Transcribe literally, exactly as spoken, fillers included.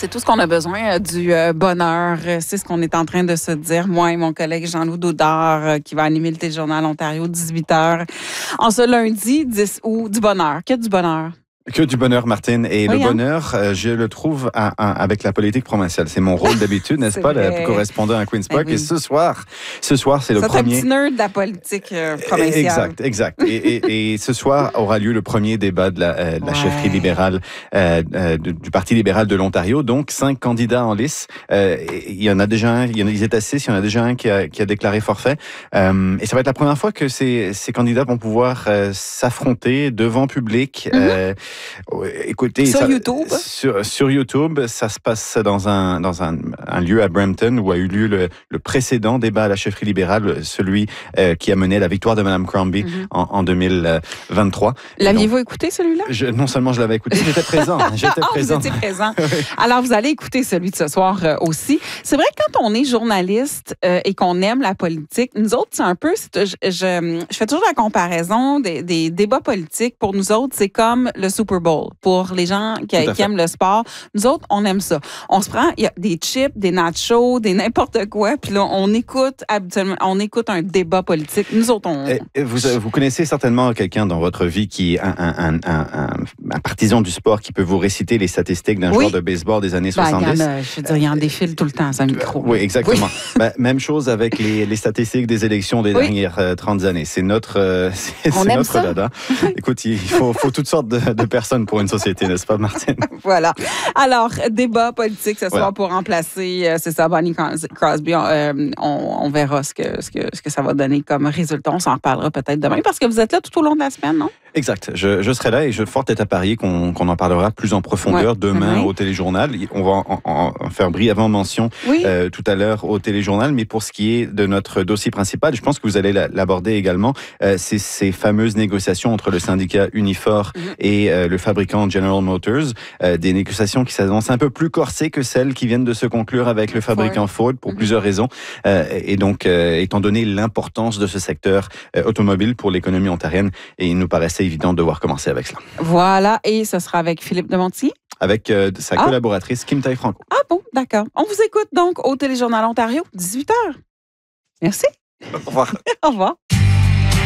C'est tout ce qu'on a besoin, euh, du euh, bonheur. C'est ce qu'on est en train de se dire. Moi et mon collègue Jean-Loup Daudard, euh, qui va animer le Téléjournal Ontario, dix-huit heures, en ce lundi dix août. Du bonheur. Que du bonheur. Que du bonheur, Martine. Et oui, le hein? bonheur, euh, je le trouve à, à, avec la politique provinciale. C'est mon rôle d'habitude, n'est-ce pas, le correspondant à Queen's Park. Ben oui. Et ce soir, ce soir, c'est le ça, premier... C'est un petit nerd de la politique euh, provinciale. Exact, exact. Et, et, et ce soir aura lieu le premier débat de la, euh, de la ouais. chefferie libérale euh, euh, du, du Parti libéral de l'Ontario. Donc, cinq candidats en lice. Euh, il y en a déjà un, il y en a, ils étaient six, il y en a déjà un qui a, qui a déclaré forfait. Euh, et ça va être la première fois que ces, ces candidats vont pouvoir euh, s'affronter devant public. Mm-hmm. euh, Écoutez, sur ça, YouTube. Sur, sur YouTube, ça se passe dans un dans un, un lieu à Brampton où a eu lieu le, le précédent débat à la chefferie libérale, celui euh, qui a mené à la victoire de Mme Crombie mm-hmm. en, en deux mille vingt-trois. L'aviez-vous écouté celui-là? Je, non seulement je l'avais écouté, j'étais présent. J'étais oh, présent. Vous étiez présent. Alors vous allez écouter celui de ce soir euh, aussi. C'est vrai que quand on est journaliste euh, et qu'on aime la politique, nous autres c'est un peu, c'est, je, je, je fais toujours la comparaison des, des débats politiques. Pour nous autres, c'est comme le Super Bowl. Pour les gens qui, qui aiment le sport, nous autres, on aime ça. On se prend, il y a des chips, des nachos, des n'importe quoi, puis là, on écoute habituellement, on écoute un débat politique. Nous autres, on... Et vous, vous connaissez certainement quelqu'un dans votre vie qui est un, un, un, un, un partisan du sport qui peut vous réciter les statistiques d'un oui. joueur de baseball des années ben, soixante-dix. Ben, je veux dire, il en défile tout le temps, c'est un micro. Oui, exactement. Oui. Ben, même chose avec les, les statistiques des élections des oui. dernières euh, trente années. C'est notre, euh, c'est, on c'est aime notre ça. dada. Écoute, il faut, faut toutes sortes de, de personnes pour une société, n'est-ce pas, Martine? Voilà. Alors, débat politique ce soir voilà. pour remplacer, euh, c'est ça, Bonnie Crosby. On, euh, on, on verra ce que, ce, que, ce que ça va donner comme résultat. On s'en reparlera peut-être demain parce que vous êtes là tout au long de la semaine, non? Exact. Je, je serai là et je forte être à parier qu'on, qu'on en parlera plus en profondeur ouais. demain oui. au Téléjournal. On va en, en, en faire brièvement mention oui. euh, tout à l'heure au Téléjournal, mais pour ce qui est de notre dossier principal, je pense que vous allez l'aborder également, euh, c'est ces fameuses négociations entre le syndicat Unifor mm-hmm. et euh, le fabricant General Motors, euh, des négociations qui s'annoncent un peu plus corsées que celles qui viennent de se conclure avec le fabricant Ford, Ford pour mm-hmm. plusieurs raisons. Euh, et donc, euh, étant donné l'importance de ce secteur euh, automobile pour l'économie ontarienne, et il nous paraissait évident de devoir commencer avec cela. Voilà, et ce sera avec Philippe Demontier. Avec euh, sa ah. collaboratrice Kim Tai-Franco. Ah bon, d'accord. On vous écoute donc au Téléjournal Ontario, dix-huit heures. Merci. Au revoir. Au revoir.